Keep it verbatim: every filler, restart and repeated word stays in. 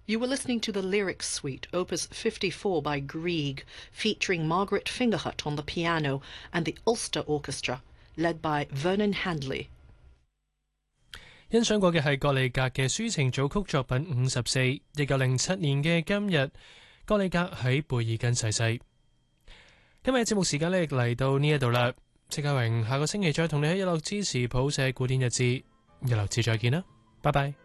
You were listening to the Lyrics Suite, Opus fifty-four by Grieg, featuring Margaret Fingerhut on the piano and the Ulster Orchestra, led by Vernon Handley。 欣賞過嘅係葛利格嘅抒情組曲作品五十四，一九零七年嘅今日，葛利格喺貝爾根逝世。今日嘅節目時間呢，亦嚟到呢一度啦，戚家榮下個星期再同你喺一樂之時譜寫古典日誌，一樂之再見啦，拜拜。